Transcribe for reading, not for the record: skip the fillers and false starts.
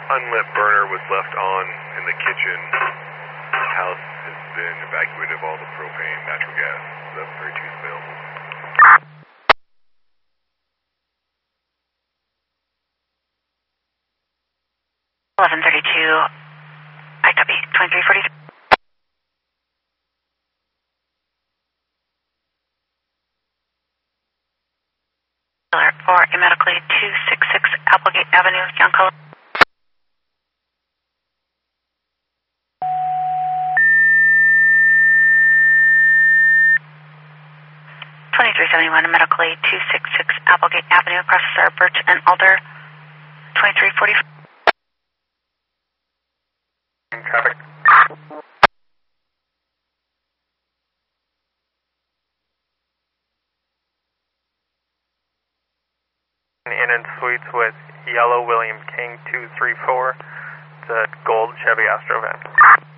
unlit burner was left on in the kitchen. The house has been evacuated of all the propane, natural gas. The 32 is available. 1132. I copy. 2343. For a medical aid 266 Applegate Avenue, Yountville. 2371, medical aid 266 Applegate Avenue, Processor Birch and Alder. 2340. Traffic. Inn and Suites with Yellow William King 234. It's a gold Chevy Astro van.